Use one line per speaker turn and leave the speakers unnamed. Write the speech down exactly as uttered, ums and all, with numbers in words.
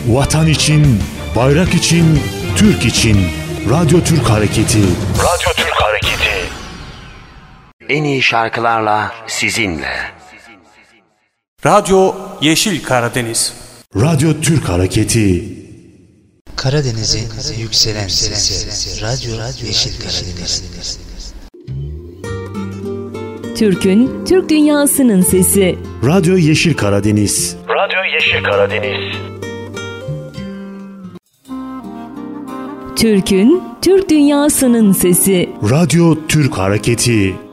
Vatan için, bayrak için, Türk için. Radyo Türk Hareketi. Radyo Türk Hareketi.
En iyi şarkılarla sizinle.
Radyo Yeşil Karadeniz.
Radyo Türk Hareketi.
Karadeniz'in yükselen sesi. Radyo Yeşil Karadeniz.
Türk'ün, Türk dünyasının sesi.
Radyo Yeşil Karadeniz.
Radyo Yeşil Karadeniz.
Türk'ün, Türk dünyasının sesi.
Radyo Türk Hareketi.